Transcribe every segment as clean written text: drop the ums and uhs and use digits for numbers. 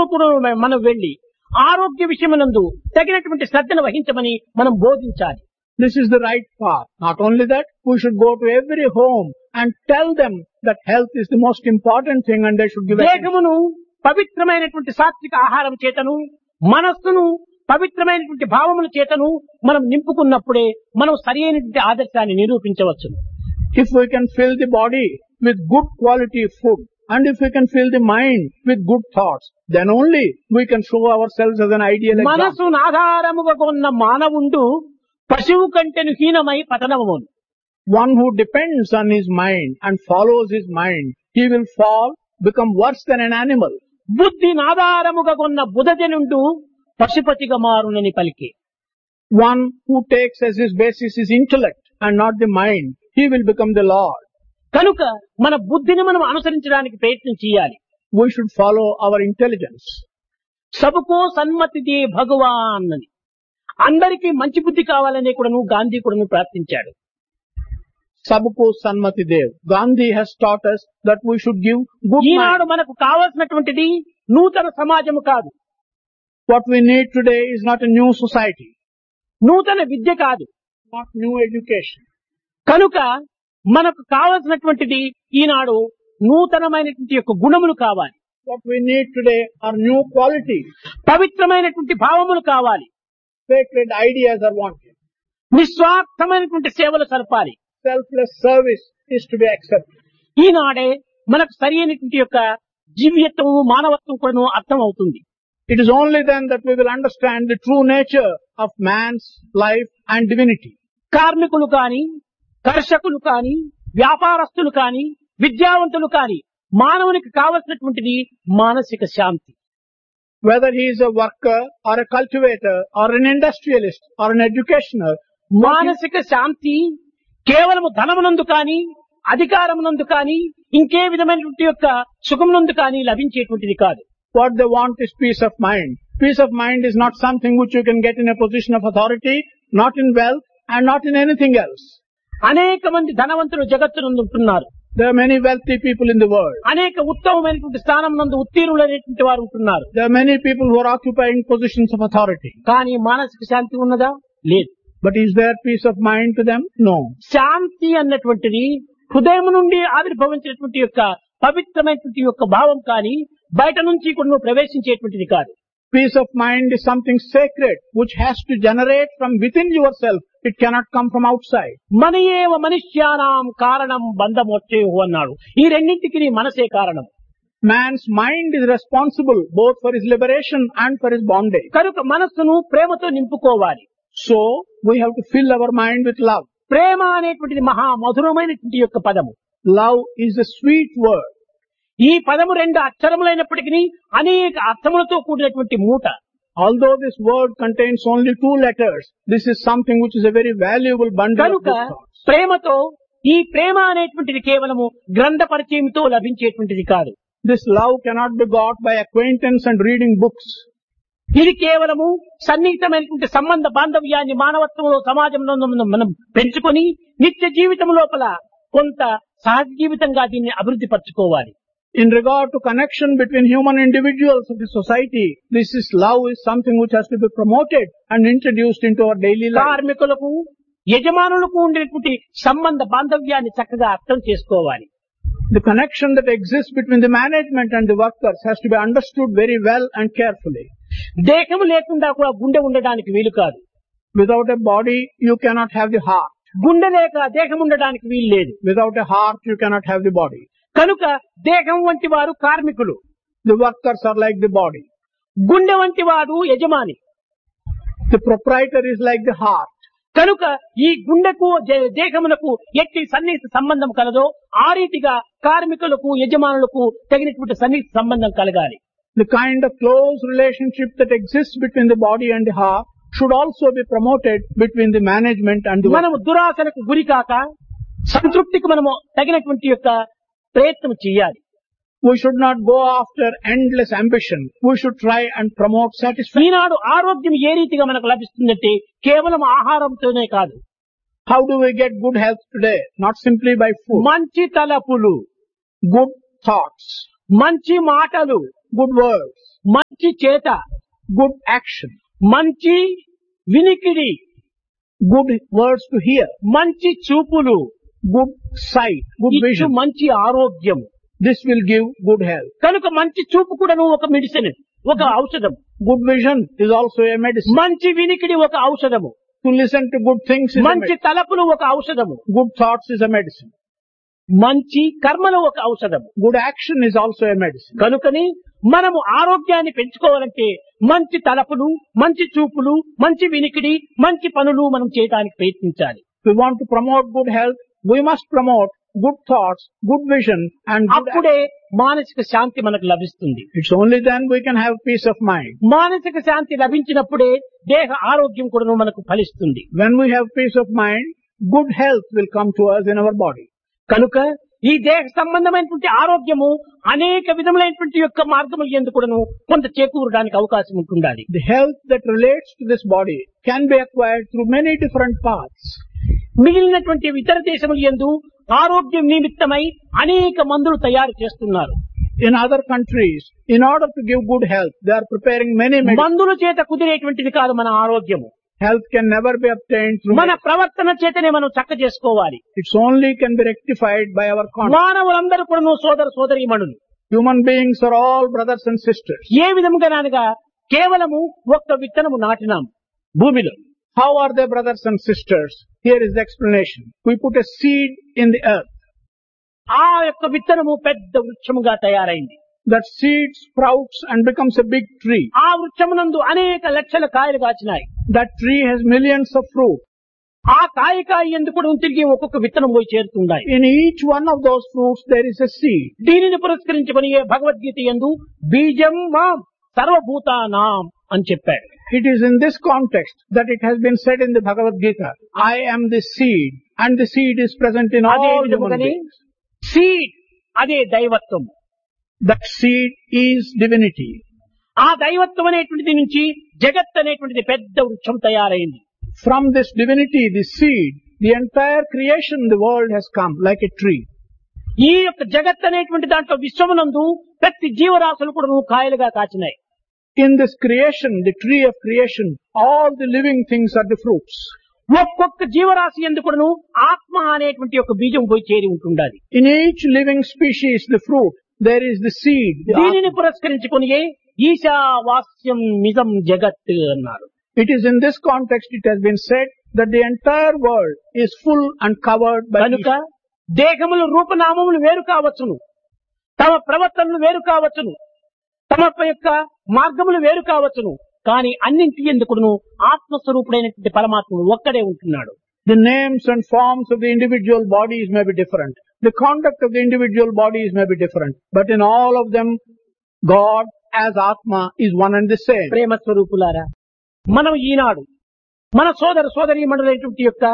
సంవత్సరము కూడా మనం వెళ్లి ఆరోగ్య విషయమునందు తగినటువంటి శ్రద్ధను వహించమని మనం బోధించాలి. This is the right path. Not only that, we should go to every home and tell them that health is the most important thing and they should give attention. దేహమును పవిత్రమైనటువంటి సాత్విక ఆహారం చేతను, మనస్సును పవిత్రమైనటువంటి భావముల చేతను మనం నింపుకున్నప్పుడే మనం సరి అయినటువంటి ఆదర్శాన్ని నిరూపించవచ్చు. If we can fill the body with good quality food and if we can fill the mind with good thoughts, then only we can show ourselves as an ideal example. మనసును ఆధారముగా కొన్న మానవుండు పశువు కంటెను హీనమై పతనమును. One who depends on his mind and follows his mind, he will fall, become worse than an animal. బుద్ధిని ఆధారముగా కొన్న బుధజనుండు పశుపతిగా మారునని పలికి. One who takes as his basis his intellect and not the mind, he will become the Lord. కనుక మన బుద్ధిని మనం అనుసరించడానికి ప్రయత్నం చేయాలి. We should follow our intelligence. సబకో సన్మతి they భగవాన్ అని, అందరికీ మంచి బుద్ధి కావాలనే కూడాను గాంధీ కూడాను ప్రార్థించాడు. Sabko Sanmati Dev. Gandhi has taught us that we should give good Eenadu mind. మనకు కావలసినటువంటిది నూతన సమాజము కాదు, What we need today is not a new society, నూతన విద్య కాదు. not new education. కనుక మనకు కావలసినటువంటిది ఈనాడు నూతనమైనటువంటి యొక్క గుణములు కావాలి, What we need today are new qualities. పవిత్రమైనటువంటి భావములు కావాలి, Sacred ideas are wanted. నిస్వార్థమైనటువంటి సేవలు సరపాలి. Selfless service is to be accepted. ఈనాడే మనకు సరి అయినటువంటి యొక్క జీవితము మానవత్వం కూడాను అర్థం అవుతుంది. It is only then that we will understand the true nature of man's life and divinity. కార్మికులు కాని, కర్షకులు కాని, వ్యాపారస్తులు కాని, విద్యావంతులు కాని, మానవునికి కావలసినటువంటిది మానసిక శాంతి. Whether he is a worker or a cultivator or an industrialist or an educationer, మానసిక శాంతి కేవలము ధనమునందు కాని, అధికారమునందు కాని, ఇంకే విధమైనటువంటి యొక్క సుఖమునందు కాని లభించేటువంటిది కాదు. what they want is peace of mind. Peace of mind is not something which you can get in a position of authority, not in wealth and not in anything else. అనేక మంది ధనవంతులు జగత్తునందు ఉంటున్నారు. There are many wealthy people in the world. అనేక ఉత్తమమైనటువంటి స్థానం నందు ఉత్తీర్ణులైనటువంటి వారు ఉంటున్నారు. There are many people who are occupying positions of authority. కానీ మానసిక శాంతి ఉన్నదా? లేదు. But is there peace of mind to them? No. శాంతి అన్నటువంటిది హృదయం నుండి ఆవిర్భవించినటువంటి యొక్క పవిత్రమైనటువంటి యొక్క భావం కానీ బయట నుంచి కూడా ప్రవేశించేటువంటిది కాదు. Peace of mind is something sacred which has to generate from within yourself. It cannot come from outside. మనయేవ మనుష్యానాం కారణం బంధమోక్షేహు అన్నాడు. ఈ రెండింటికి మనసే కారణం. Man's mind is responsible both for his liberation and for his bondage. కనుక మనస్సును ప్రేమతో నింపుకోవాలి. So, we have to fill our mind with love. ప్రేమ అనేటువంటిది మహా మధురమైనటువంటి యొక్క పదము. Love is a sweet word. ఈ పదము రెండు అక్షరములైనప్పటికీ అనేక అర్థములతో కూడినటువంటి మూట. Although this word contains only 2 letters, this is something which is a very valuable bundle of కనుక good thoughts. ప్రేమతో ఈ ప్రేమ అనేటువంటిది కేవలము గ్రంథ పరిచయంతో లభించేటువంటిది కాదు. This love cannot be got by acquaintance and reading books. ఇది కేవలము సన్నిహితమైనటువంటి సంబంధ బాంధవ్యాన్ని మానవత్వంలో సమాజంలో మనం పెంచుకొని నిత్య జీవితం లోపల కొంత సహజ జీవితంగా దీన్ని అభివృద్ధి పరచుకోవాలి. In regard to connection between human individuals of the society, love is something which has to be promoted and introduced into our daily life. కార్మికులకు యజమానులకు ఉండేటువంటి సంబంధ బాంధవ్యాన్ని చక్కగా అర్థం చేసుకోవాలి. The connection that exists between the management and the workers has to be understood very well and carefully. దేహం లేకుండా కూడా గుండె ఉండడానికి వీలు కాదు. Without a body, you cannot have the heart. గుండె లేక దేహం ఉండడానికి వీలు లేదు. Without a heart, you cannot have the body. కనుక దేహం వంటి వారు కార్మికులు, The workers are like the body. గుండె వంటి వాడు యజమాని. The proprietor is like the heart. కనుక ఈ గుండెకు దేహమునకు ఎట్టి సన్నిహిత సంబంధం కలదో ఆ రీతిగా కార్మికులకు యజమానులకు తగినటువంటి సన్నిహిత సంబంధం కలగాలి. The kind of close relationship that exists between the body and the heart should also be promoted between the management and the మనము దురాశలకు గురి కాక సంతృప్తికి మనము తగినటువంటి యొక్క ప్రయత్నం చేయాలి. We should not go after endless ambition. We should try and promote satisfaction. ఈనాడు ఆరోగ్యం ఏ రీతిగా మనకు లభిస్తుందంటే కేవలం ఆహారంతోనే కాదు. How do we get good health today? Not simply by food. మంచి తలపులు, Good thoughts. మంచి మాటలు, good words, మంచి చేత, good action, మంచి వినికిడి, good words to hear, మంచి చూపులు, good sight, good ఇచ్చు vision. మంచి ఆరోగ్యం. This will give good health. కనుక మంచి చూపు కూడాను ఒక మెడిసిన్, ఒక ఔషధం. Good vision is also a medicine. మంచి వినికిడి ఒక ఔషధము. To listen to good things is a మంచి medicine. తలపులు ఒక ఔషధము. Good thoughts is a medicine. మంచి కర్మలు ఒక ఔషధము. Good action is also a medicine. కనుకని మనము ఆరోగ్యాన్ని పెంచుకోవాలంటే మంచి తలపులు, మంచి చూపులు, మంచి వినికిడి, మంచి పనులు మనం చేయడానికి ప్రయత్నించాలి. If we want to promote good health, we must promote good thoughts, good vision and good action. అప్పుడే మానసిక శాంతి మనకు లభిస్తుంది. It's only then we can have peace of mind. మానసిక శాంతి లభించినప్పుడే దేహ ఆరోగ్యం కూడా మనకు ఫలిస్తుంది. When we have peace of mind, good health will come to us in our body. కనుక ఈ దేహ సంబంధమైనటువంటి ఆరోగ్యము అనేక విధములైనటువంటి యొక్క మార్గములు యందు కూడాను కొంత చేకూరడానికి అవకాశం ఉంటుండాలి. The health that relates to this body can be acquired through many different paths. మిగిలినటువంటి ఇతర దేశముల యందు ఆరోగ్యం నిమిత్తమై అనేక మందులు తయారు చేస్తున్నారు. In other countries, in order to give good health, they are preparing many medicines. మందుల చేత కుదిరేటువంటిది కాదు మన ఆరోగ్యము. Health can never be obtained through మన medicine. ప్రవర్తన చేతనే మనం చక్క చేసుకోవాలి. It's only can be rectified by our conduct. మానవులందరూ కూడా సోదర సోదరీమణులు. Human beings are all brothers and sisters. ఏ విధముగానగా కేవలము ఒక్క విత్తనము నాటినాం భూమిలో. How are they brothers and sisters? Here is the explanation. We put a seed in the earth. ఆ యొక్క విత్తనము పెద్ద వృక్షముగా తయారైంది. That seed sprouts and becomes a big tree. ఆ వృక్షమునందు అనేక లక్షల కాయలు కాచినాయి. That tree has millions of fruit. ఆ కాయ ఎందుకు కూడా తిరిగి ఒక్కొక్క విత్తనం పోయి చేరుతున్నాయి. In each one of those fruits there is a seed. దీనిని పురస్కరించుకొని భగవద్గీత యందు బీజం మాం సర్వభూతానాం అని చెప్పాడు. It is in this context that it has been said in the Bhagavad Gita, I am the seed, and the seed is present in అదే all human విధముగానే beings. సీడ్ అదే దైవత్వం. That seed is divinity. ఆ దైవత్వం అనేటువంటిది నుంచి జగత్ అనేటువంటిది పెద్ద వృక్షం తయారైంది. From this divinity, the seed, the entire creation, the world has come like a tree. ఈ యొక్క జగత్ అనేటువంటి దాంట్లో విశ్వమునందు ప్రతి జీవరాశులు కూడా కాయలుగా కాచినాయి. In this creation, the tree of creation, all the living things are the fruits. ఒక్కొక్క జీవరాశి ఎందుకు కూడాను ఆత్మ అనేటువంటి ఒక బీజం పోయి చేరి ఉంటుండాలి. In each living species, the fruit, there is the seed. The దీనిని atma. పురస్కరించుకొని ఈశావాస్యం మిదం జగత్ అన్నారు. It is in this context it has been said that the entire world is full and covered by కనుక Isha. దేహములు రూపనామములు వేరు కావచ్చును, తమ ప్రవర్తనలు వేరు కావచ్చును, తమ యొక్క మార్గములు వేరు కావచ్చును, కానీ అన్నింటి ఎందుకును ఆత్మస్వరూపుడైనటువంటి పరమాత్ముడు ఒక్కడే ఉంటున్నాడు. The names and forms of the individual bodies may be different. The conduct of the individual bodies may be different. But in all of them, God as Atma is one and the same. ప్రేమ స్వరూపులారా, మనం ఈనాడు మన సోదర సోదరీమణులైనటువంటి యొక్క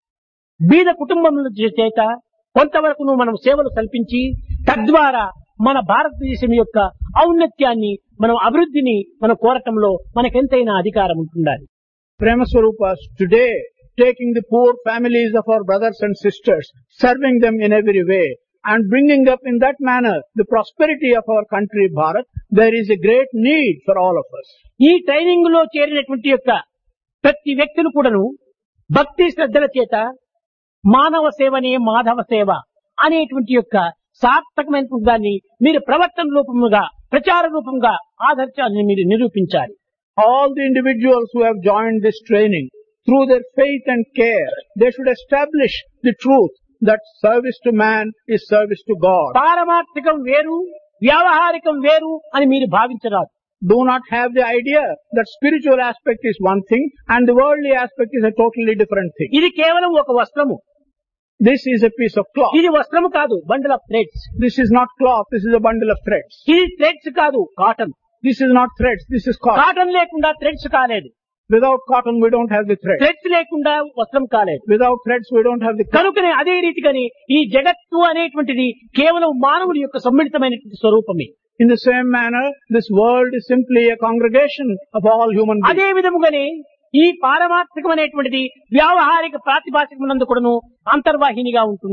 బీద కుటుంబముల చేత కొంతవరకు మనం సేవలు కల్పించి తద్వారా మన భారతదేశం యొక్క ఔన్నత్యాన్ని మనం అభివృద్ధిని మనం కోరటంలో మనకెంతైనా అధికారం ఉంటుండాలి. Prema Swarupas, today, taking the poor families of our brothers and sisters, serving them in every way, and bringing up in that manner the prosperity of our country, Bharat, there is a great need for all of us. ఈ training లో చేరినటువంటి యొక్క ప్రతి వ్యక్తులు కూడాను భక్తి శ్రద్ధల చేత మానవ సేవనే మాధవ సేవ అనేటువంటి యొక్క సార్థకమైనటువంటి దాన్ని మీరు ప్రవర్తన రూపముగా ప్రచార రూపంగా ఆదర్శాన్ని మీరు నిరూపించాలి. All the individuals who have joined this training, through their faith and care, they should establish the truth that service to man is service to God. పారమార్థికం వేరు, వ్యావహారికం వేరు అని మీరు భావించరాదు. Do not have the idea that spiritual aspect is one thing and the worldly aspect is a totally different thing. ఇది కేవలం ఒక వస్త్రము. This is a piece of cloth. ఇది వస్త్రము కాదు, bundle of threads. This is not cloth, this is a bundle of threads. ఇది threads కాదు, cotton. This is not threads, this is cotton. Cotton లేకుండా థ్రెడ్స్ కాలేదు, Without cotton we don't have the thread. Threads లేకుండా వస్త్రం కాలేదు. Without threads we don't have the cloth. కనుకనే అదే రీతిగానే ఈ జగత్తు అనేటువంటిది కేవలం మానవుడి యొక్క సమ్మిళితమైనటువంటి స్వరూపమే. In the same manner, this world is simply a congregation of all human beings. అదే విధముగానే ఈ పారమార్థికమైనటువంటిది వ్యావహారిక ప్రాతిభాషికమునందు కూడాను అంతర్వాహినిగా ఉంటుండాలి.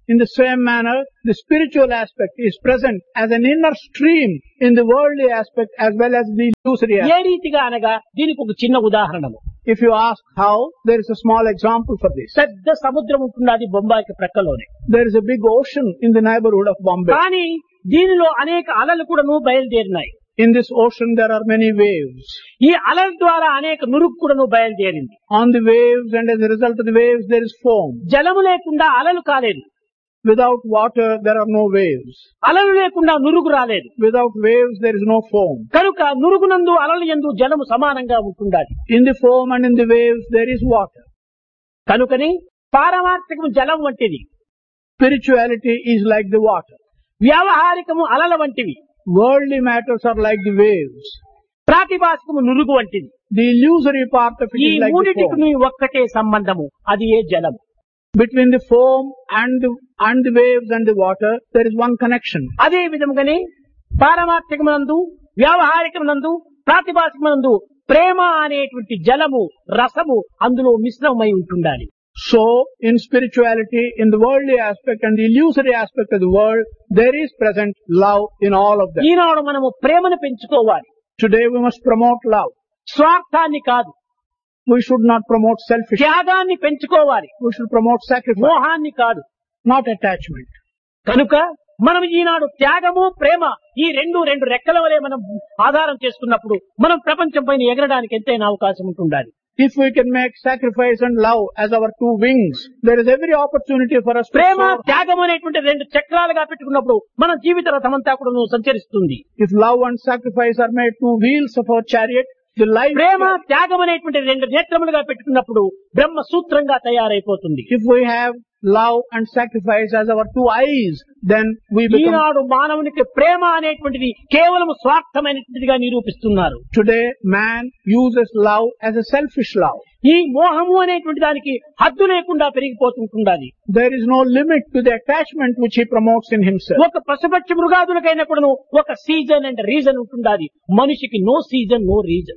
In the same manner, the spiritual aspect is present as an inner stream in the worldly aspect as well as the illusory A aspect. రీతిగా అనగా దీనికి ఒక చిన్న ఉదాహరణము. If you ask how, there is a small example for this. పెద్ద సముద్రం ఉంటున్నది బొంబాయికి ప్రక్కలోనే. There is a big ocean in the neighborhood of Bombay. కానీ దీనిలో అనేక అలలు కూడాను బయలుదేరినాయి. In this ocean there are many waves. ఈ అలల ద్వారా అనేక నురుగు కూడాను బయలుదేరింది. On the waves and as a result of the waves there is foam. జలము లేకుండా అలలు కాలేదు. Without water there are no waves. అలలు లేకుండా నురుగు రాలేదు. Without waves there is no foam. కనుక నురుగునందు అలలు యందు జలము సమానంగా ఉంటుండాలి. In the foam and in the waves there is water. కనుకని పారమార్థికము జలం వంటిది. Spirituality is like the water. వ్యావహారికము అలల వంటివి. Worldly matters are like the waves. ప్రాతిభాసికము నురుగు వంటిది. The illusory part of it ఈ is like the మూడిటికి foam. ఒక్కటే సంబంధము, అది ఏ జలం. Between the foam and the waves and the water, there is one connection. అదే విధముగానే పారమార్థికమునందు వ్యావహారికమునందు ప్రాతిభాసికమునందు ప్రేమ అనేటువంటి జలము రసము అందులో మిశ్రమమై ఉంటుండాలి. So, in spirituality, in the worldly aspect and the illusory aspect of the world, there is present love in all of them. ఈనాడు మనము ప్రేమను పెంచుకోవాలి. Today we must promote love. స్వార్థాన్ని కాదు, We should not promote selfishness. త్యాగాన్ని పెంచుకోవాలి. We should promote sacrifice, మోహాన్ని కాదు. not attachment. కనుక మనం ఈనాడు త్యాగము ప్రేమ ఈ రెండు రెక్కల వలె మనం ఆధారం చేసుకున్నప్పుడు మనం ప్రపంచం పైన ఎగరడానికి ఎంతైనా అవకాశం ఉంటుండాలి. If we can make sacrifice and love as our two wings, there is every opportunity for us to Prema soar. త్యాగం అనేటువంటి రెండు చక్రాలుగా పెట్టుకున్నప్పుడు మన జీవిత రథమంతా కూడా సంచరిస్తుంది. If love and sacrifice are made two wheels of our chariot, the life. ప్రేమ త్యాగం అనేటువంటి రెండు నేత్రములుగా పెట్టుకున్నప్పుడు బ్రహ్మ సూత్రంగా తయారైపోతుంది. If we have love and sacrifice as our two eyes, then we become. ఈనాడు మానవునికి ప్రేమ అనేటువంటిది కేవలం స్వార్థమైనటువంటిదిగా నిరూపిస్తున్నారు. Today, man uses love as a selfish love. ఈ మోహము అనేటువంటి దానికి హద్దు లేకుండా పెరిగిపోతుంటుండాలి. There is no limit to the attachment which he promotes in himself. ఒక పశుపక్షి మృగాదులకైనా కూడాను ఒక సీజన్ అండ్ రీజన్ ఉంటుండాలి. మనిషికి no season no reason.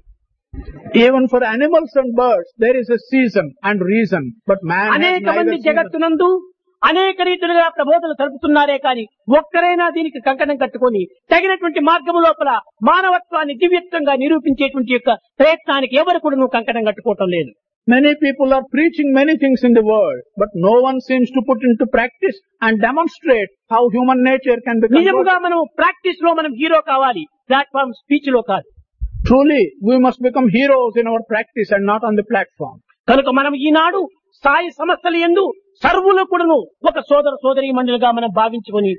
Even for animals and birds, there is a season and reason, but man has అనేక neither మంది season. జగత్తునందు అనేక రీతులుగా ప్రబోధనలు తెలుపుతున్నారే కానీ ఒక్కరైనా దీనికి కంకణం కట్టుకొని తగినటువంటి మార్గము లోపల మానవత్వాన్ని దివ్యత్వంగా నిరూపించేటువంటి యొక్క ప్రయత్నానికి ఎవరు కూడా నువ్వు కంకణం కట్టుకోవటం లేదు. Many people are preaching many things in the world, but no one seems to put into practice and demonstrate how human nature can become నిజముగా good. మనం ప్రాక్టీస్ లో మనం హీరో కావాలి, ప్లాట్ఫామ్ స్పీచ్ లో కాదు. Truly, we must become heroes in our practice and not on the platform. కనుక మనం ఈనాడు స్థాయి సంస్థలు యందు సర్వులు కూడాను ఒక సోదరీ మండలిగా మనం భావించుకొని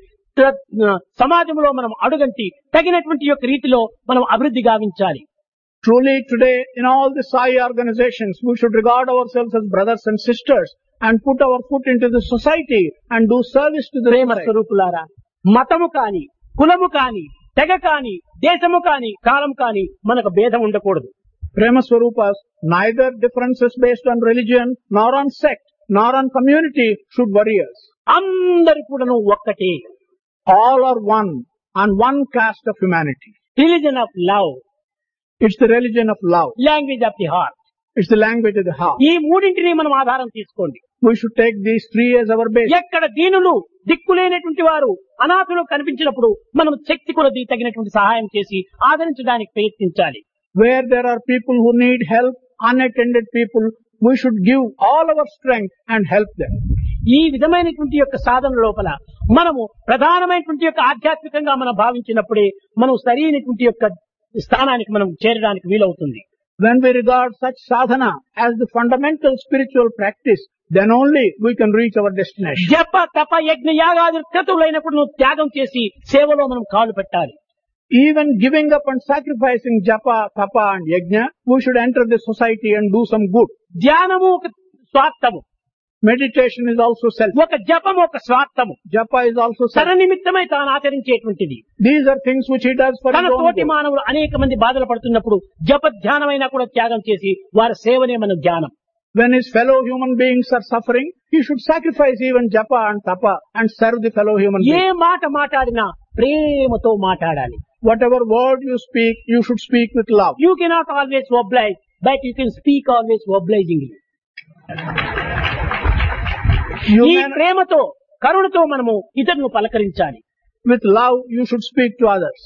సమాజంలో మనం అడుగంటి తగినటువంటి యొక్క రీతిలో మనం అభివృద్ధి గావించాలి. Truly, today, in all the Sai organizations, we should regard ourselves as brothers and sisters and put our foot into the society and do service to the Prema society. స్వరూపులారా, మతము కాని కులము కాని తెగ కాని దేశము కాని కాలం కాని మనకు భేదం ఉండకూడదు. Prema Swarupas, neither differences based on religion, nor on sect, nor on community should worry us. అందరు కూడాను ఒక్కటే. All are one, on one caste of humanity. Religion of love, It's the religion of love. Language of the heart. It's the language of the heart. ఈ మూడింటిని మనం ఆధారం తీసుకోండి. We should take these three as our base. ఎక్కడ దీనులు దిక్కులేనటువంటి వారు అనాథులు కనిపించినప్పుడు మనం శక్తి కొలది తగినటువంటి సహాయం చేసి ఆదరించడానికి ప్రయత్నించాలి. Where there are people who need help, unattended people, we should give all our strength and help them. ఈ విధమైనటువంటి యొక్క సాధన లోపల మనము ప్రధానమైనటువంటి యొక్క ఆధ్యాత్మికంగా మనం భావించినప్పుడే మనం సరైనటువంటి యొక్క స్థానానికి మనం చేరడానికి వీలవుతుంది. When we regard such sadhana as the fundamental spiritual practice, then only we can reach our destination. జప తప యజ్ఞ యాగాది క్రతువులైనప్పుడు నువ్వు త్యాగం చేసి సేవలో మనం కాలు పెట్టాలి. Even giving up and sacrificing japa, tapa and yajna, we should enter the society and do some good. ధ్యానము ఒక స్వార్థము, Meditation is also self. ఒక జపము ఒక స్వార్థము. Japa is also తన self. నిమిత్తమై తాను ఆచరించేటువంటిది. These are things which he does for తన his own తోటి good. మానవులు అనేక మంది బాధలు పడుతున్నప్పుడు జప ధ్యానమైనా కూడా త్యాగం చేసి వారి సేవనే మన ధ్యానం. When his fellow human beings are suffering, he should sacrifice even japa and tapa and serve the fellow human A beings. మాట మాట్లాడినా ప్రేమతో మాట్లాడాలి. Whatever word you speak, you should speak with love. You cannot always oblige, but you can speak always obligingly. You ఈ may, ప్రేమతో కరుణతో మనము ఇతరులను పలకరించాలి. With love, you should speak to others.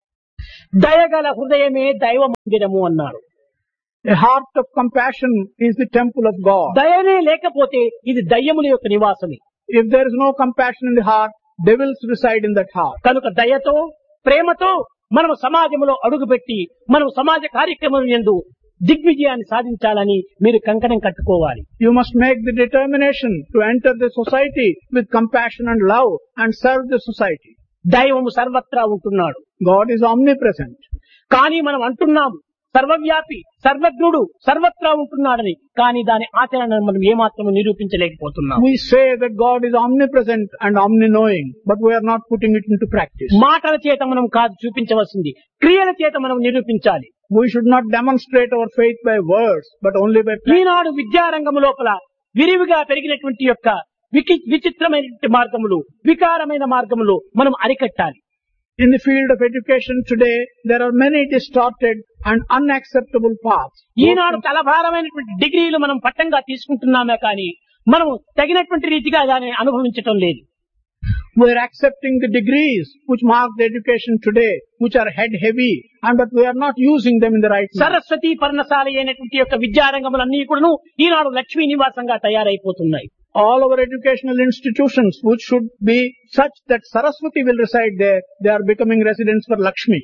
దయగల హృదయమే దైవ మందిరము అన్నారు. A heart of compassion is the temple of God. దయనే లేకపోతే ఇది దయ్యముల యొక్క నివాసమే. If there is no compassion in the heart, devils reside in that heart. కనుక దయతో ప్రేమతో మనం సమాజంలో అడుగుపెట్టి మనం సమాజ కార్యక్రమం యందు దిగ్విజయాన్ని సాధించాలని మీరు కంకణం కట్టుకోవాలి. You must make the determination to enter the society with compassion and love and serve the society. దైవము సర్వత్రా ఉంటున్నాడు. God is omnipresent. కానీ మనం అంటున్నాము సర్వవ్యాపి సర్వజ్ఞుడు సర్వత్రా ఉంటున్నాడని, కానీ దాని ఆచరణను మనం ఏమాత్రం నిరూపించలేకపోతున్నాం. We say that God is omnipresent and omni-knowing, but we are not putting it into practice. మాటల చేత మనం కాదు చూపించవలసింది, క్రియల చేత మనం నిరూపించాలి. We should not demonstrate our faith by words, but only by practice. ఈనాడు విద్యారంగం లోపల విరివిగా పెరిగినటువంటి యొక్క విచిత్రమైనటువంటి మార్గములు, వికారమైన మార్గములు మనం అరికట్టాలి. In the field of education today, there are many distorted and unacceptable paths. ఈనాడు తలభారమైనటువంటి డిగ్రీలు మనం పట్టంగా తీసుకుంటున్నామే కానీ మనం తగినటువంటి రీతిగా దాన్ని అనుభవించటం లేదు. We are accepting the degrees which mark the education today, which are head heavy, and but we are not using them in the right manner. Saraswati పర్ణశాల అయినటువంటి యొక్క విద్యారంగములన్నీ కూడాను ఈనాడు Lakshmi నివాసంగా తయారైపోతున్నాయి. All our educational institutions, which should be such that Saraswati will reside there, they are becoming residents for Lakshmi.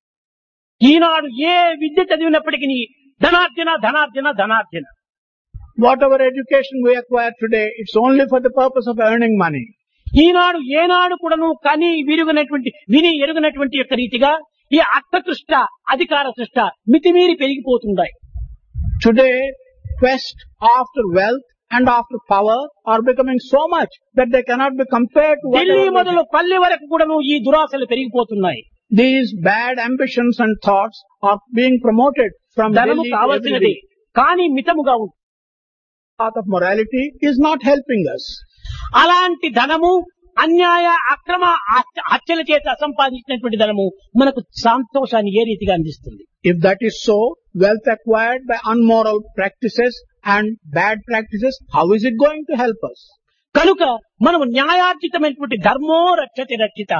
ఈనాడు ఏ విద్య చదివినప్పటికీ ధనార్జన ధనార్జన ధనార్జన. Whatever education we acquire today, it's only for the purpose of earning money. ఈనాడు ఏనాడు కూడాను కని విని ఎరుగనటువంటి యొక్క రీతిగా ఈ అర్థతృష్ట అధికార తృష్ట మితిమీరి పెరిగిపోతున్నాయి. Today, quest after wealth and after power are becoming so much that they cannot be compared to Delhi whatever. మొదలు పల్లె వరకు కూడాను ఈ దురాశలు పెరిగిపోతున్నాయి. These bad ambitions and thoughts are being promoted from ధనము Delhi to కావాల్సినది every కానీ మితముగా ఉంది. path of morality is not helping us. అలాంటి ధనము అన్యాయ అక్రమ హత్యల చేత సంపాదించినటువంటి ధనము మనకు సంతోషాన్ని ఏ రీతిగా అందిస్తుంది? If that is so, wealth acquired by unmoral practices and bad practices, how is it going to help us? కనుక మనము న్యాయార్జితమైనటువంటి ధర్మో రక్షతి రక్షిత.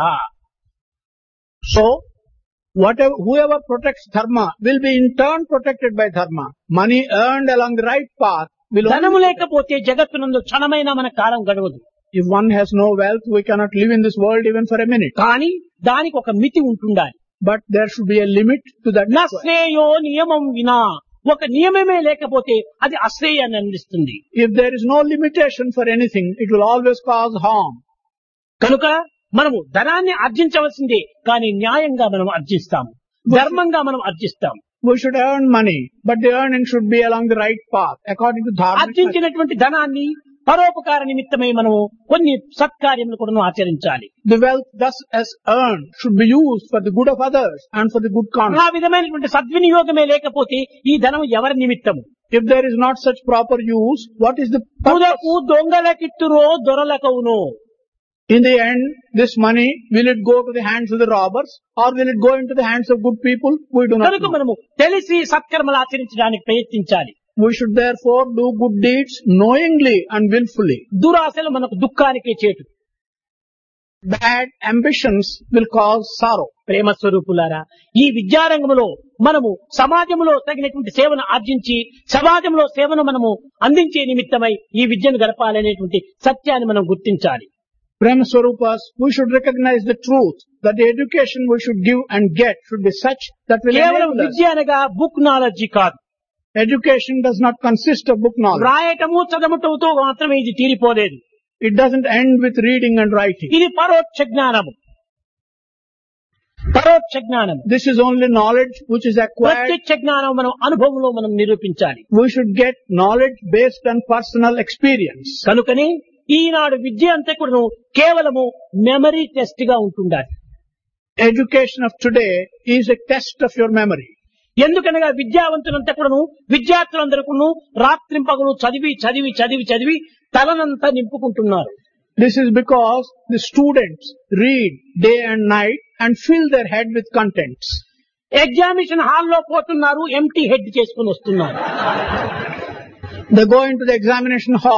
So, whoever protects dharma will be in turn protected by dharma. Money earned along the right path will ధనము only. లేకపోతే జగత్తునందు క్షణమైన మన కాలం గడవదు. If one has no wealth, we cannot live in this world even for a minute. కానీ దానికి ఒక మితి ఉంటుండాలి. But there should be a limit to that. నశ్రేయో నియమం వినా, ఒక నియమమే లేకపోతే అది అశ్రేయాన్ని అందిస్తుంది. If there is no limitation for anything, it will always cause harm. కనుక మనము ధనాన్ని ఆర్జించవలసిందే, కానీ న్యాయంగా మనం ఆర్జిస్తాము, ధర్మంగా మనం ఆర్జిస్తాము. We should earn money, but the earning should be along the right path, according to dharma. ఆర్జించినటువంటి ధనాన్ని పరోపకార నిమిత్తమై మనము కొన్ని సత్కార్యములు కూడా ఆచరించాలి. The wealth thus as earned should be used for the good of others and for the good ఆ conduct. విధమైనటువంటి సద్వినియోగమే లేకపోతే ఈ ధనం ఎవరి నిమిత్తము? If there is not such proper use, what is the purpose? తుదకు దొంగలకిత్తురో దొరలకవునో. In the end, this money, will it go to the hands of the robbers or will it go into the hands of good people? We do not కనుక know. మనము తెలిసి సత్కర్మలు ఆచరించడానికి ప్రయత్నించాలి. We should therefore do good deeds knowingly and willfully. దురాశలు మనకు దుఃఖానికే చేటు. Bad ambitions will cause sorrow. ప్రేమ స్వరూపులారా, ఈ విద్యారంగంలో మనము సమాజంలో తగినటువంటి సేవను ఆర్జించి సమాజంలో సేవను మనము అందించే నిమిత్తమై ఈ విద్యను గడపాలనేటువంటి సత్యాన్ని మనం గుర్తించాలి. Prema Swarupas, we should recognize the truth that the education we should give and get should be such that will కేవలం enable us. విద్య అనగా బుక్ నాలెడ్జి కాదు. Education does not consist of book knowledge. రాయటము చదవటంతో మాత్రమే ఇది తీరిపోలేదు. It doesn't end with reading and writing. ఇది పరోక్ష జ్ఞానము. పరోక్ష జ్ఞానం. This is only knowledge which is acquired. ప్రత్యక్ష జ్ఞానం మనం అనుభవంలో మనం నిరూపించాలి. We should get knowledge based on personal experience. కనుకనే ఈనాడు విద్య అంతా కూడా కేవలము మెమరీ టెస్ట్ గా ఉంటుండాలి. Education of today is a test of your memory. ఎందుకనగా విద్యావంతులంతా కూడాను విద్యార్థులందరూ కూడాను రాత్రింపగలు చదివి చదివి చదివి చదివి తలనంతా నింపుకుంటున్నారు. This is because the students read day and night and fill their head with contents. Examination హాల్లో పోతున్నారు, ఎంటీ హెడ్ చేసుకుని వస్తున్నారు. They go into the examination hall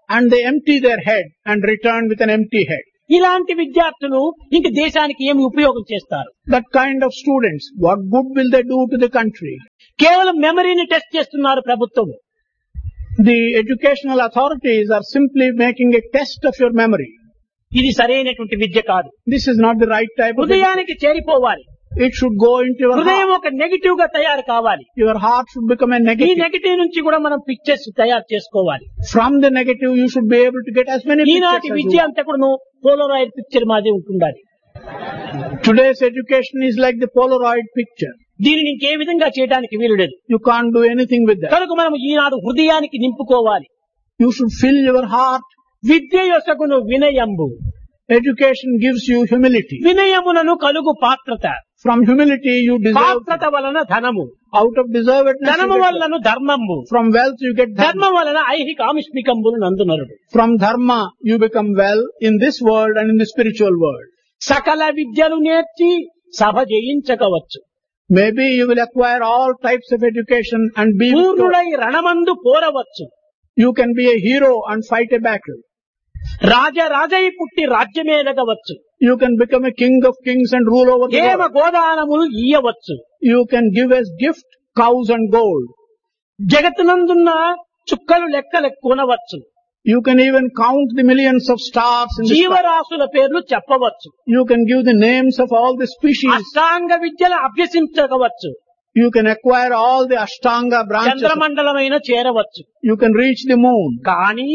and they empty their head and return with an empty head. ఇలాంటి విద్యార్థులు ఇంక దేశానికి ఏమి ఉపయోగం చేస్తారు? That kind of students, what good will they do to the country? కేవలం మెమరీని టెస్ట్ చేస్తున్నారు ప్రభుత్వం. The educational authorities are simply making a test of your memory. ఇది సరైనటువంటి విద్య కాదు. This is not the right type of education. హృదయానికి చేరిపోవాలి. It should go into your హృదయం heart. ఒక నెగటివ్ గా తయారు కావాలి. Your heart should become a ఈ negative. నెగటివ్ నుంచి కూడా మనం పిక్చర్స్ తయారు చేసుకోవాలి. From the negative, you should be able to get as many ఈనాటి pictures as you Vidya want. అంతా కూడా పోలరాయిడ్ పిక్చర్ మాది ఉంటుండాలి. Today's education is like the Polaroid picture. దీనిని ఇంకే విధంగా చేయడానికి వీలు లేదు. You can't do anything with that. కనుక మనం ఈనాడు హృదయానికి నింపుకోవాలి. You should fill your heart. Vidya యొసగును వినయంబు. Education gives you humility. వినయములను కలుగు పాత్రత. From humility, you deserve. పాత్రత వలన ధనము. Out of deservedness, ధనము you get వలన ధర్మము. from wealth, you get ధర్మం dharma. వలన ఐహిక ఆమిష్మికంబులు నందునరుడు. From dharma, you become well in this world and in the spiritual world. సకల విద్యలు నేర్చి సభ జయించకవచ్చు. Maybe you will acquire all types of education and be victorious. పూర్ణుడై రణమందు పోరవచ్చు. You can be a hero and fight a battle. రాజరాజై పుట్టి రాజ్యమేలగవచ్చు. You can become a king of kings and rule over the ఏమ world. గోదానములు ఇయ్యవచ్చు. You can give as gift cows and gold. జగత్తునందున్న చుక్కలు లెక్కలెక్కునవచ్చు. You can even count the millions of stars in the sky. జీవరాశుల పేర్లు చెప్పవచ్చు. You can give the names of all the species. అష్టాంగ విద్యలు అభ్యసించవచ్చు. You can acquire all the Ashtanga branches. చంద్రమండలమైన చేరవచ్చు. You can reach the moon. కానీ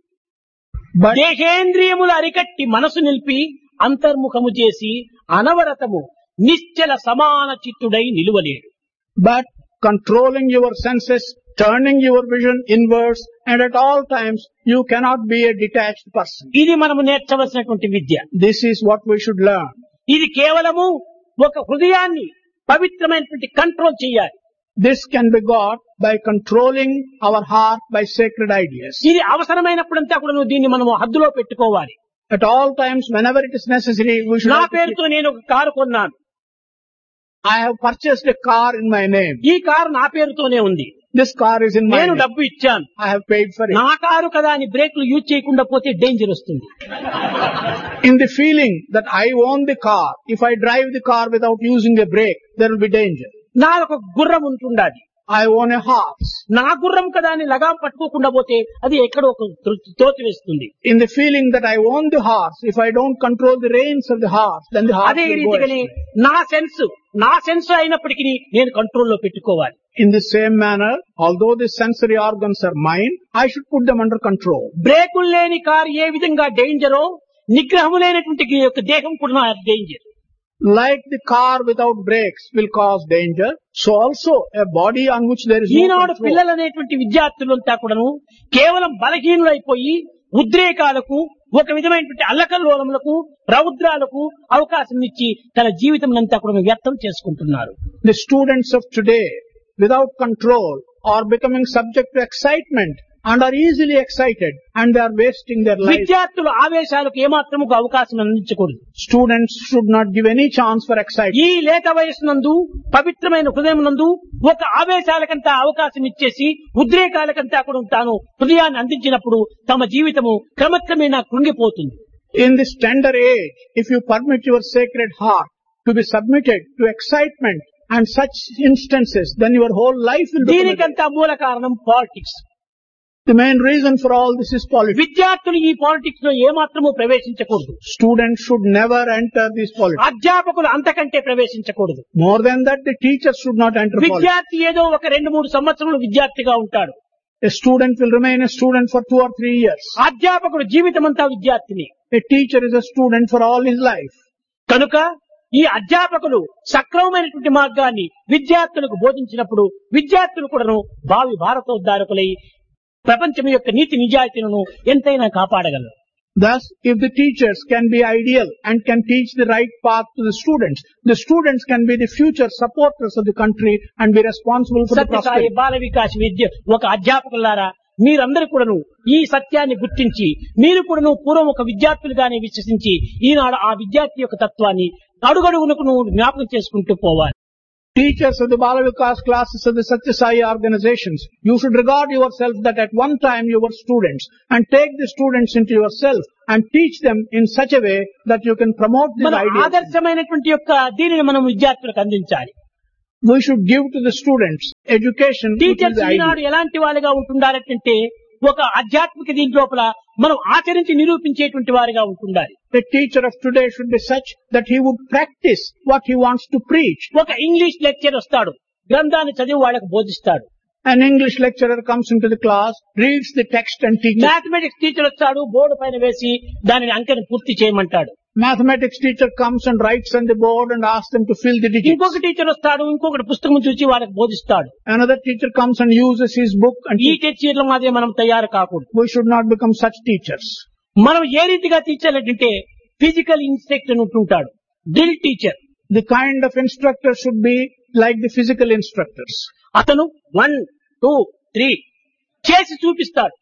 But దేహేంద్రియములు అరికట్టి మనసు నిలిపి అంతర్ముఖము చేసి అనవరతము నిశ్చల సమాన చిత్తుడై నిలువలేడు. But controlling your senses, turning your vision inwards, and at all times, you cannot be a detached person. ఇది మనము నేర్చవలసినటువంటి విద్య. This is what we should learn. ఇది కేవలము ఒక హృదయాన్ని పవిత్రమైనటువంటి కంట్రోల్ చేయాలి. This can be got by controlling our heart by sacred ideas. ఇది అవసరమైనప్పుడంతా కూడా నువ్వు దీన్ని మనము హద్దులో పెట్టుకోవాలి. At all times, whenever it is necessary, we should. నా have to keep- పేరుతో నేను ఒక కారు కొన్నాను. I have purchased a car in my name. ఈ కారు నా పేరుతోనే ఉంది. This car is in my నేను name. డబ్బు ఇచ్చాను. I have paid for it. నా కారు కదా అని బ్రేక్లు యూజ్ చేయకుండా పోతే డేంజర్ వస్తుంది. In the feeling that I own the car, if I drive the car without using a brake, there will be danger. నా ఒక గుర్రం ఉంటుండాలి. I own a horse. నా గుర్రం కదా అని లగాం పట్టుకోకుండా పోతే అది ఎక్కడో ఒక తోచివేస్తుంది. In the feeling that I own the horse, if I don't control the reins of the horse, then the horse అదే will go రీతిగానే astray. నా సెన్స్ అయినప్పటికీ నేను కంట్రోల్లో పెట్టుకోవాలి. In the same manner, although the sensory organs are mine, I should put them under control. బ్రేకులు లేని car ఏ విధంగా డేంజరో నిగ్రహము లేనటువంటి ఈ యొక్క దేహం కూడా danger. Like the car without brakes will cause danger, so also a body on which there is no Eenadu control. పిల్లలు అనేటువంటి విద్యార్థులంతా కూడాను కేవలం బలహీనులైపోయి ఉద్రేకాలకు ఒక విధమైనటువంటి అల్లకల్లోలములకు రౌద్రాలకు అవకాశం ఇచ్చి తన జీవితం అంతా కూడా వ్యర్థం చేసుకుంటున్నారు. The students of today, without control, are becoming subject to excitement and are easily excited, and they are wasting their lives. విద్యార్థులు ఆవేశాలకు ఏమాత్రము అవకాశం అందించకూడదు. Students should not give any chance for excitement. ఈ లేత వయస్సు నందు పవిత్రమైన హృదయం నందు ఒక ఆవేశాలకంతా అవకాశం ఇచ్చేసి ఉద్రేకాలకంతా కూడా తాను హృదయాన్ని అందించినప్పుడు తమ జీవితము క్రమక్రమేణా కృంగిపోతుంది. In this tender age, if you permit your sacred heart to be submitted to excitement and such instances, then your whole life will become. దీనికంతా మూల కారణం politics. The main reason for all this is politics. విద్యార్థులు ఈ politics లో ఏమాత్రము ప్రవేశించకూడదు. Students should never enter these politics. అధ్యాపకులు అంతకంటే ప్రవేశించకూడదు. More than that, the teachers should not enter politics. విద్యార్థి ఏదో ఒక 2-3 సంవత్సరాలు విద్యార్థిగా ఉంటాడు. A student will remain a student for 2 or 3 years. అధ్యాపకుడు జీవితమంతా విద్యార్థిని. A teacher is a student for all his life. కనుక ఈ అధ్యాపకులు సక్రమమైనటువంటి మార్గాన్ని విద్యార్థులకు బోధించినప్పుడు విద్యార్థులు కూడాను భావి భారతోద్ధారకులై ప్రపంచం యొక్క నీతి నిజాయితీలను ఎంతైనా కాపాడగలరు. Thus, if the teachers can be ideal and can teach the right path to the students can be the future supporters of the country and be responsible for the Sathya Sai prosperity. Bala Vikas విద్య ఒక అధ్యాపకులారా మీరందరూ కూడాను ఈ సత్యాన్ని గుర్తించి మీరు కూడాను పూర్వం ఒక విద్యార్థులుగానే విశ్వసించి ఈనాడు ఆ విద్యార్థి యొక్క తత్వాన్ని అడుగడుగునకు జ్ఞాపకం చేసుకుంటూ పోవాలి. Teachers of the Bala Vikas classes of the Satya Sai organizations, you should regard yourself that at one time you were students and take the students into yourself and teach them in such a way that you can promote these మన ideas. ఆదర్శమైనటువంటి యొక్క దీనిని మనం విద్యార్థులకు అందించాలి. We should give to the students education which is teachers the Eenadu ideal. ఎలాంటి వాళ్ళుగా ఉంటుండాలంటే ఒక ఆధ్యాత్మిక దీని లోపల మనం ఆచరించి నిరూపించేటువంటి వారిగా ఉంటుండాలి. The teacher of today should be such that he would practice what he wants to preach. ఒక ఇంగ్లీష్ లెక్చర్ వస్తాడు, గ్రంథాన్ని చదివి వాళ్ళకు బోధిస్తాడు. An English lecturer comes into the class, reads the text and teaches. Mathematics teacher వచ్చాడు, board పైన వేసి దానిని అంకెని పూర్తి చేయమంటాడు. Mathematics teacher comes and writes on the board and asks them to fill the digits. ఇంకొక టీచర్ వస్తాడు, ఇంకొకటి పుస్తకం చూసి వాళ్ళకి బోధిస్తాడు. Another teacher comes and uses his book and ఈ టీచర్ల మాదే మనం తయారు కాకూడదు. we should not become such teachers. మనం ఏ రీతిగా టీచర్ అంటే physical instructor ఉంటుంటాడు, drill teacher. The kind of instructor should be like the physical instructors. అతను 1, 2, 3 చేసి చూపిస్తాడు.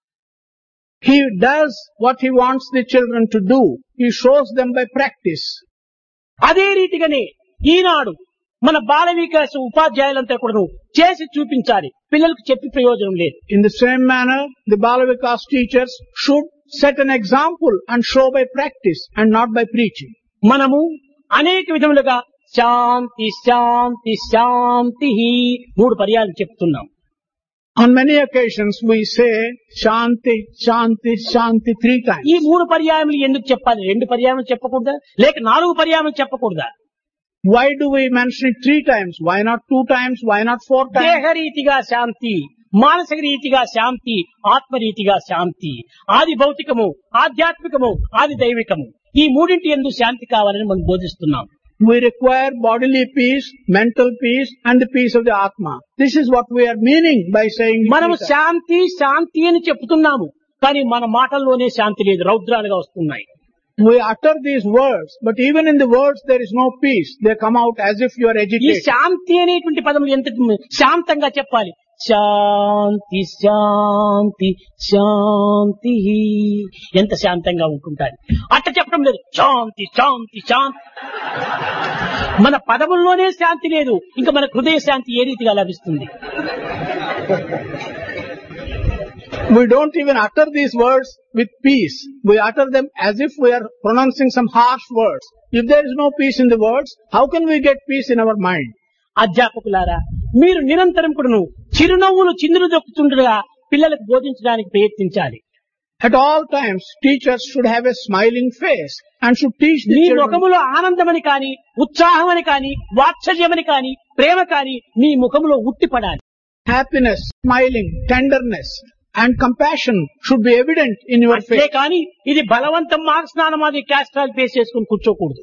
He does what he wants the children to do. He shows them by practice. అదే రీతిగానే ఈనాడు మన బాల వికాస ఉపాధ్యాయులంతా కూడా చేసి చూపించాలి, పిల్లలకు చెప్పి ప్రయోజనం లేదు. In the same manner, the Bala Vikas teachers should set an example and show by practice and not by preaching. మనము అనేక విధములుగా శాంతి శాంతి శాంతి 3 పర్యాలు చెప్తున్నాం. On many occasions we say Shanti, Shanti, Shanti 3 times. ఈ 3 పర్యాయములు ఎందుకు చెప్పాలి? 2 పర్యాయములు చెప్పకూడదా? లేక 4 పర్యాయములు చెప్పకూడదా? Why do we mention it 3 times? Why not 2 times? Why not 4 times? దేహరీతిగా శాంతి, మానసిక రీతిగా శాంతి, ఆత్మరీతిగా శాంతి. ఆది భౌతికము, ఆధ్యాత్మికము, ఆది దైవికము. ఈ మూడింటి యందు శాంతి కావాలని మనం బోధిస్తున్నాం. We require bodily peace, mental peace and the peace of the Atma. This is what we are meaning by saying మనము it 3 times. శాంతి శాంతి అని చెప్తున్నాము, కానీ మన మాటల్లోనే శాంతి లేదు, రౌద్రాలుగా వస్తున్నాయి. We utter these words, but even in the words there is no peace. They come out as if you are ఈ agitated. శాంతి అనేటువంటి పదములు ఎంత శాంతంగా చెప్పాలి. శాంతి శాంతి శాంతి ఎంత శాంతంగా ఉంటుంటారు. అట్ట చెప్పడం లేదు, శాంతి శాంతి శాంతి. మన పదముల్లోనే శాంతి లేదు, ఇంకా మన హృదయ శాంతి ఏ రీతిగా లభిస్తుంది? We don't even utter these words with peace. We utter them as if we are pronouncing some harsh words. If there is no peace in the words, how can we get peace in our mind? అధ్యాపకులారా, మీరు నిరంతరం కూడాను చిరునవ్వులు చిందులు దొక్కుతుండగా పిల్లలకు బోధించడానికి ప్రయత్నించాలి. At all times, teachers should have a smiling face and should teach the నీ children. ముఖములో ఆనందమని కాని, ఉత్సాహమని కాని, వాత్సల్యమని కాని, ప్రేమ కాని నీ ముఖములో ఉట్టిపడాలి. Happiness, smiling, tenderness and compassion should be evident in your అంతే face. కానీ ఇది బలవంతం మార్క్ స్నానం అది క్యాస్ట్రాల్ పేస్ చేసుకుని కూర్చోకూడదు.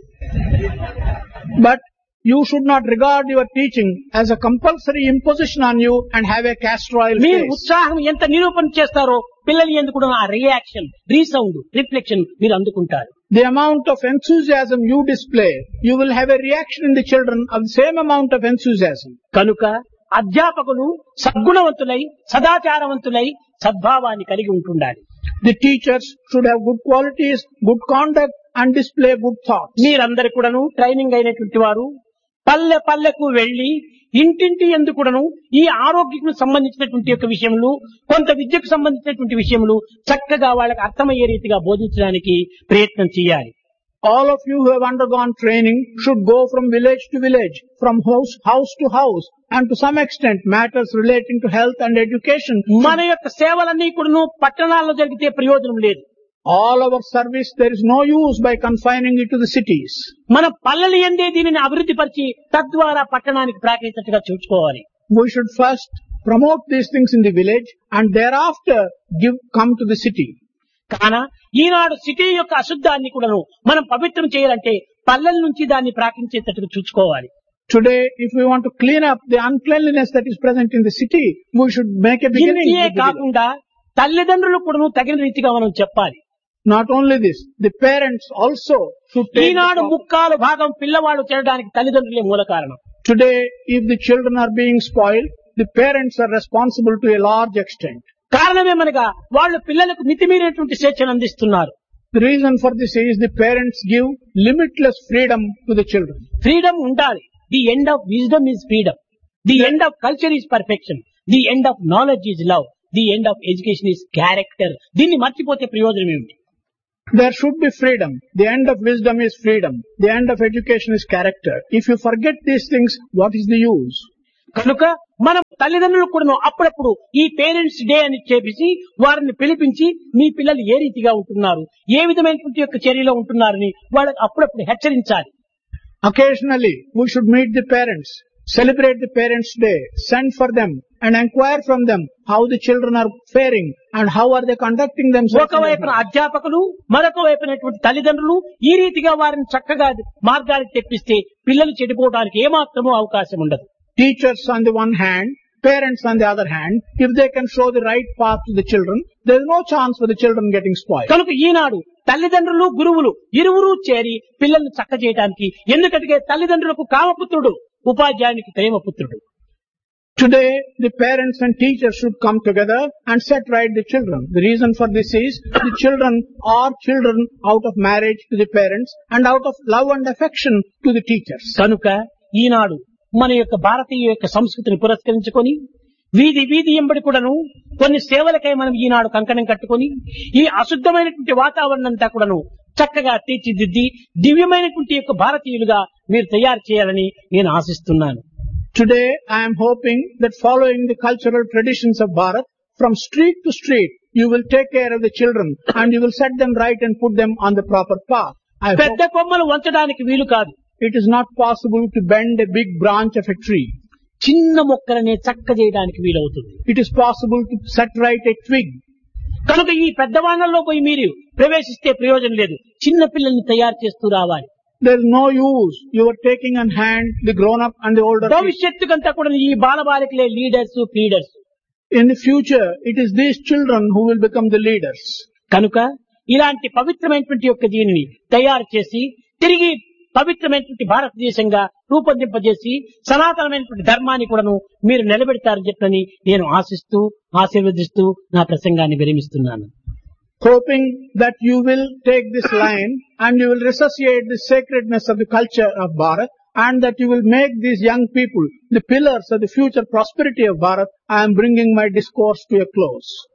But you should not regard your teaching as a compulsory imposition on you and have a castor oil మీరు face. ఉత్సాహం ఎంత నిరూపణ చేస్తారో పిల్లలు ఎందుకు కూడా ఆ రియాక్షన్, రీసౌండ్, రిఫ్లెక్షన్ మీరు అందుకుంటారు. The amount of enthusiasm you display, you will have a reaction in the children of the same amount of enthusiasm. కనుక అధ్యాపకులు సద్గుణవంతులై, సదాచారవంతులై, సద్భావాన్ని కలిగి ఉంటుండాలి. The teachers should have good qualities, good conduct and display good thoughts. మీరందరూ కూడాను training అయినటువంటి వారు పల్లె పల్లెకు వెళ్లి ఇంటింటి ఎందుకు కూడాను ఈ ఆరోగ్యకు సంబంధించినటువంటి యొక్క విషయములు, కొంత విద్యకు సంబంధించినటువంటి విషయములు చక్కగా వాళ్ళకి అర్థమయ్యే రీతిగా బోధించడానికి ప్రయత్నం చేయాలి. All of you who have undergone training should go from village to village, from house to house, and to some extent matters relating to health and education. మన యొక్క సేవలన్నీ కూడాను పట్టణాల్లో జరిగితే ప్రయోజనం లేదు. All our service, there is no use by confining it to the cities. మన పల్లెలు ఎందే దీనిని అభివృద్ధి పరిచి తద్వారా పట్టణానికి ప్రాకేటట్టుగా చూసుకోవాలి. We should first promote these things in the village and thereafter come to the city. కాన ఈనాడు సిటీ యొక్క అశుద్ధాన్ని కూడాను మనం పవిత్రం చేయాలంటే పల్లెల నుంచి దాన్ని ప్రాకించేటట్టుగా చూసుకోవాలి. Today, if we want to clean up the uncleanliness that is present in the city, we should make a beginning ఇంటియే with the village. కాకుండా తల్లిదండ్రులు కూడాను తగిన రీతిగా మనం చెప్పాలి. Not only this, the parents also should take the Eenadu part. ముక్కాలు భాగం పిల్లవాడు చేయడానికి తల్లిదండ్రులే మూల కారణం. Today, if the children are being spoiled, the parents are responsible to a large extent. కారణమేమనగా వాళ్ళు పిల్లలకు మితిమీరినటువంటి స్వేచ్ఛను అందిస్తున్నారు. The reason for this is the parents give limitless freedom to the children. Freedom ఉండాలి, the end of wisdom is freedom, the end of culture is perfection, the end of knowledge is love, the end of education is character. దీన్ని మర్చిపోతే ప్రయోజనం ఏమిటి? There should be freedom. The end of wisdom is freedom. The end of education is character. If you forget these things, what is the use? కనుక మనం తల్లిదండ్రులు కూడా అప్పుడప్పుడు ఈ పేరెంట్స్ డే అని చెప్పేసి వారిని పిలిపించి మీ పిల్లలు ఏ రీతిగా ఉంటున్నారు, ఏ విధమైనటువంటి యొక్క చర్యలో ఉంటున్నారని వాళ్ళకి అప్పుడప్పుడు హెచ్చరించాలి. Occasionally, we should meet the parents, celebrate the parents' day, send for them and inquire from them how the children are faring and how are they conducting themselves. ఒకవైపున అధ్యాపకులు, మరొక వైపునటువంటి తల్లిదండ్రులు ఈ రీతిగా వారిని చక్కగా మార్గానికి తెప్పిస్తే పిల్లలు చెడిపోవడానికి ఏమాత్రమూ అవకాశం ఉండదు. Teachers on the one hand, parents on the other hand, if they can show the right path to the children, there is no chance for the children getting spoiled. కనుక ఈనాడు తల్లిదండ్రులు, గురువులు ఇరువురు చేరి పిల్లల్ని చక్క చేయడానికి, ఎందుకంటే తల్లిదండ్రులకు కామపుత్రుడు, ఉపాధ్యాయునికి ప్రేమపుత్రుడు. Today, the parents and teachers should come together and set right the children. The reason for this is the children are children out of marriage to the parents and out of love and affection to the teachers. కనుక ఈనాడు మన యొక్క భారతీయ యొక్క సంస్కృతిని పురస్కరించుకొని వీధి వీధి ఎంబడి కూడాను కొన్ని సేవలకై మనం ఈనాడు కంకణం కట్టుకొని ఈ అశుద్ధమైనటువంటి వాతావరణం అంతా కూడాను చక్కగా తీర్చిదిద్ది దివ్యమైనటువంటి యొక్క భారతీయులుగా మీరు తయారు చేయాలని నేను ఆశిస్తున్నాను. Today, I am hoping that following the cultural traditions of Bharat, from street to street, you will take care of the children and you will set them right and put them on the proper path. పెద్ద కొమ్మలు వంచడానికి వీలు కాదు. It is not possible to bend a big branch of a tree. చిన్న మొక్కలనే చక్క చేయడానికి వీలవుతుంది. It is possible to set right a twig. కనుక ఈ పెద్ద వానల్లో పోయి మీరు ప్రవేశిస్తే ప్రయోజనం లేదు. చిన్న పిల్లల్ని తయారు చేస్తూ రావాలి. There is no use. You are taking on hand the grown up and the older people. భవిష్యత్తుకంతా కూడా ఈ బాలబాలికలే leaders, feeders. In the future, it is these children who will become the leaders. కనుక ఇలాంటి పవిత్రమైనటువంటి యొక్క దీనిని తయారు చేసి తిరిగి పవిత్రమైనటువంటి భారతదేశంగా రూపొందింపజేసి సనాతనమైనటువంటి ధర్మాన్ని కూడాను మీరు నిలబెడతారని చెప్పని నేను ఆశిస్తూ ఆశీర్వదిస్తూ నా ప్రసంగాన్ని విరమిస్తున్నాను. Hoping that you will take this line and you will resuscitate the sacredness of the culture of Bharat and that you will make these young people the pillars of the future prosperity of Bharat, I am bringing my discourse to a close.